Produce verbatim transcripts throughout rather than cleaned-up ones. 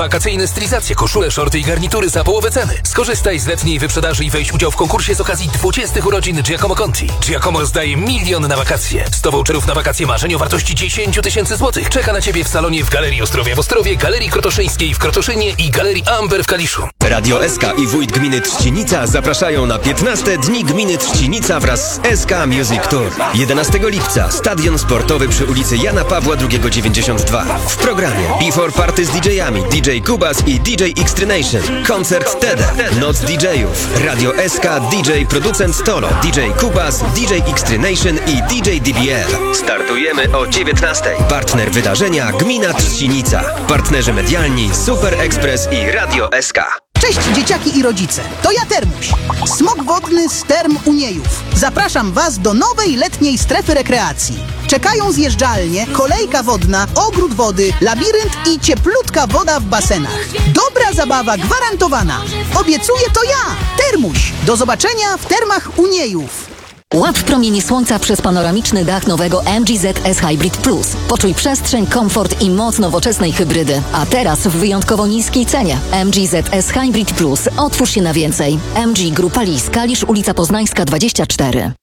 Wakacyjne stylizacje, koszule, shorty i garnitury za połowę ceny. Skorzystaj z letniej wyprzedaży i weź udział w konkursie z okazji dwudziestych urodzin Giacomo Conti. Giacomo rozdaje milion na wakacje. sto voucherów na wakacje marzeń o wartości dziesięć tysięcy złotych. Czeka na Ciebie w salonie w Galerii Ostrowia w Ostrowie, Galerii Krotoszyńskiej w Krotoszynie i Galerii Amber w Kaliszu. Radio S K i wójt gminy Trzcinica zapraszają na piętnaste Dni Gminy Trzcinica wraz z S K Music Tour. jedenastego lipca Stadion Sportowy przy ulicy Jana Pawła drugiego dziewięćdziesiąt dwa. W programie Before Party z didżejami, D J Kubas i D J Xtrination. Koncert Teda, Noc didżejów, Radio S K, D J Producent Stolo, D J Kubas, D J Xtrination i D J D B L. Startujemy o dziewiętnastej. Partner wydarzenia Gmina Trzcinica. Partnerzy medialni Super Express i Radio S K. Cześć dzieciaki i rodzice, to ja Termuś, smok wodny z Term Uniejów. Zapraszam Was do nowej letniej strefy rekreacji. Czekają zjeżdżalnie, kolejka wodna, ogród wody, labirynt i cieplutka woda w basenach. Dobra zabawa gwarantowana. Obiecuję to ja, Termuś. Do zobaczenia w Termach Uniejów. Łap promienie słońca przez panoramiczny dach nowego M G Z S Hybrid Plus. Poczuj przestrzeń, komfort i moc nowoczesnej hybrydy. A teraz w wyjątkowo niskiej cenie. M G Z S Hybrid Plus. Otwórz się na więcej. M G Grupa Lis, Kalisz, ulica Poznańska dwadzieścia cztery.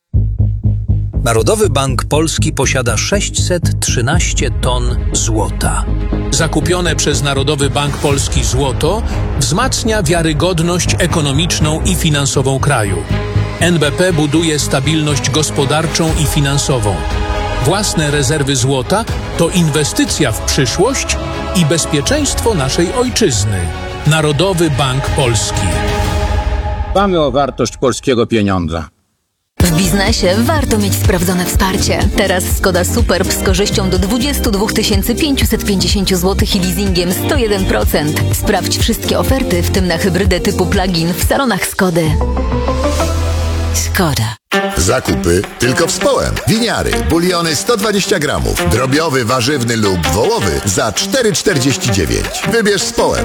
Narodowy Bank Polski posiada sześćset trzynaście ton złota. Zakupione przez Narodowy Bank Polski złoto wzmacnia wiarygodność ekonomiczną i finansową kraju. N B P buduje stabilność gospodarczą i finansową. Własne rezerwy złota to inwestycja w przyszłość i bezpieczeństwo naszej ojczyzny. Narodowy Bank Polski. Dbamy o wartość polskiego pieniądza. W biznesie warto mieć sprawdzone wsparcie. Teraz Skoda Superb z korzyścią do dwadzieścia dwa tysiące pięćset pięćdziesiąt złotych i leasingiem sto jeden procent. Sprawdź wszystkie oferty, w tym na hybrydę typu plug-in w salonach Skody. Skoda. Zakupy tylko w Społem. Winiary, buliony sto dwadzieścia gramów, drobiowy, warzywny lub wołowy za cztery czterdzieści dziewięć. Wybierz Społem.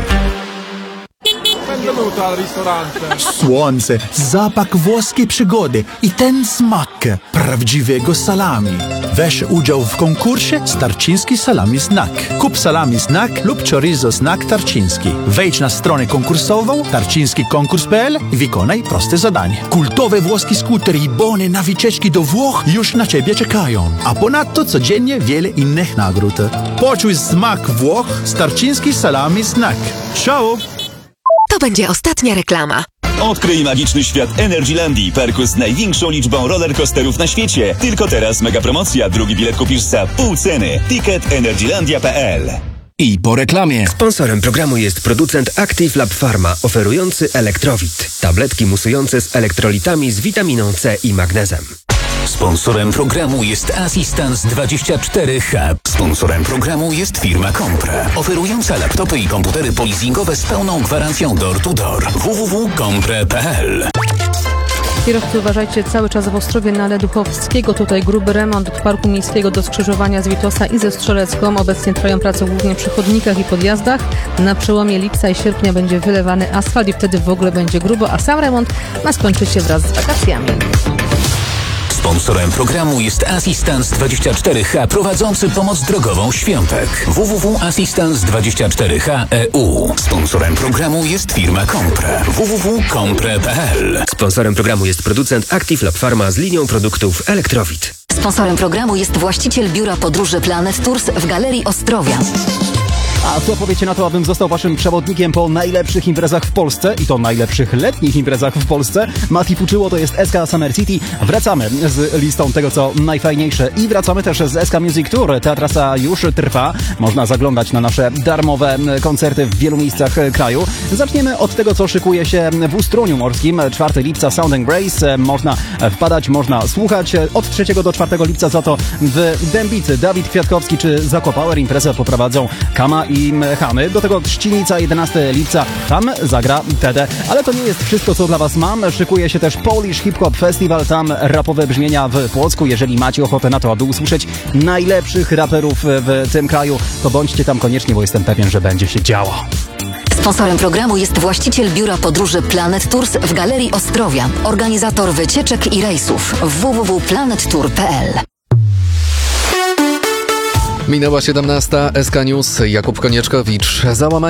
Słońce, zapach włoskiej przygody i ten smak prawdziwego salami. Weź udział w konkursie Tarczyński Salami Znak. Kup salami Znak lub chorizo Znak Tarczyński. Wejdź na stronę konkursową tarczyński konkurs kropka p l i wykonaj proste zadanie. Kultowe włoskie skutery i bony na wycieczki do Włoch już na Ciebie czekają. A ponadto codziennie wiele innych nagród. Poczuj smak Włoch z Tarczyński Salami Znak. Ciao! To będzie ostatnia reklama. Odkryj magiczny świat Energylandii, parku z największą liczbą rollercoasterów na świecie. Tylko teraz mega promocja, drugi bilet kupisz za pół ceny. Ticket energylandia kropka p l. I po reklamie. Sponsorem programu jest producent Active Lab Pharma, oferujący Elektrowit. Tabletki musujące z elektrolitami z witaminą C i magnezem. Sponsorem programu jest Assistance dwadzieścia cztery H. Sponsorem programu jest firma Compre, oferująca laptopy i komputery polizingowe z pełną gwarancją door to door. w w w kropka compre kropka p l. Kierowcy, uważajcie, cały czas w Ostrowie na Ale Duchowskiego. Tutaj gruby remont od Parku Miejskiego do skrzyżowania z Witosa i ze Strzelecką. Obecnie trwają prace głównie przy chodnikach i podjazdach. Na przełomie lipca i sierpnia będzie wylewany asfalt i wtedy w ogóle będzie grubo, a sam remont ma skończyć się wraz z wakacjami. Sponsorem programu jest Assistance dwadzieścia cztery H, prowadzący pomoc drogową Świątek. w w w kropka assistance dwadzieścia cztery h kropka e u. Sponsorem programu jest firma Compre. w w w kropka compre kropka p l. Sponsorem programu jest producent Active Lab Pharma z linią produktów Elektrowit. Sponsorem programu jest właściciel biura podróży Planet Tours w Galerii Ostrowia. A co powiecie na to, abym został waszym przewodnikiem po najlepszych imprezach w Polsce i to najlepszych letnich imprezach w Polsce? Mati Fuczyło, to jest S K Summer City. Wracamy z listą tego, co najfajniejsze i wracamy też z S K Music Tour. Ta trasa już trwa. Można zaglądać na nasze darmowe koncerty w wielu miejscach kraju. Zaczniemy od tego, co szykuje się w Ustroniu Morskim. czwartego lipca Sound and Grace. Można wpadać, można słuchać. Od trzeciego do czwartego lipca za to w Dębicy Dawid Kwiatkowski czy Zakopower. Imprezę poprowadzą Kama i Chamy. Do tego Trzcinica, jedenastego lipca. Tam zagra Teda. Ale to nie jest wszystko, co dla was mam. Szykuje się też Polish Hip Hop Festival. Tam rapowe brzmienia w Płocku. Jeżeli macie ochotę na to, aby usłyszeć najlepszych raperów w tym kraju, to bądźcie tam koniecznie, bo jestem pewien, że będzie się działo. Sponsorem programu jest właściciel biura podróży Planet Tours w Galerii Ostrowia. Organizator wycieczek i rejsów. w w w kropka planet tour kropka p l. Minęła siedemnasta. S K News. Jakub Konieczkowicz. Załamanie